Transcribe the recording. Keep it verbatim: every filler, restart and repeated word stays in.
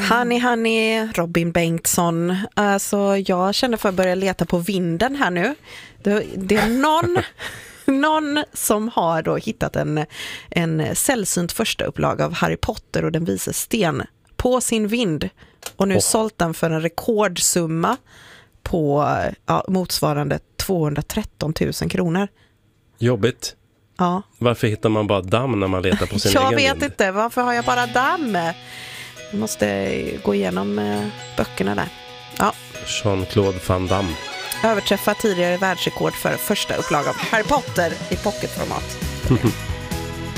Honey, honey, Robin Bengtsson. Alltså, jag känner för att börja leta på vinden här nu. Det, det är någon, någon som har då hittat en, en sällsynt första upplaga av Harry Potter och den vise sten på sin vind. Och nu oh. sålt den för en rekordsumma på ja, motsvarande tvåhundratretton tusen kronor. Jobbigt. Ja. Varför hittar man bara damm när man letar på sin jag egen vet vind? inte, varför har jag bara damm? Jag måste gå igenom eh, böckerna där. Ja. Jean-Claude Van Damme. Överträffa tidigare världsrekord för första upplaga av Harry Potter i pocketformat.